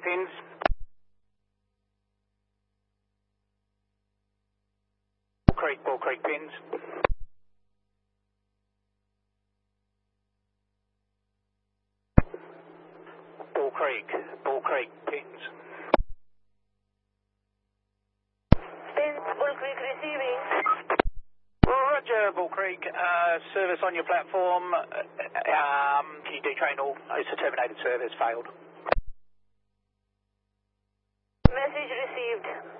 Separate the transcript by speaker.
Speaker 1: pins. Bull Creek pins. Bull Creek pins.
Speaker 2: Bull Creek receiving.
Speaker 1: Roger, Bull Creek. Service on your platform. Can you detrain all? It's a terminated service, failed.
Speaker 2: Message received.